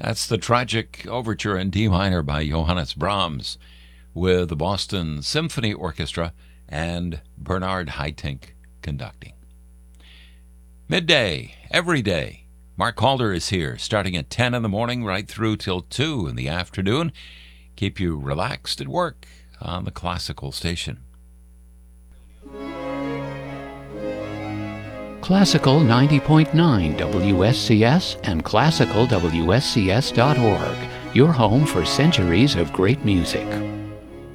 That's the tragic overture in D minor by Johannes Brahms with the Boston Symphony Orchestra and Bernard Haitink conducting. Midday, every day. Mark Calder is here, starting at 10 in the morning right through till 2 in the afternoon. Keep you relaxed at work on the classical station. Classical 90.9 WSCS and classicalwscs.org, your home for centuries of great music.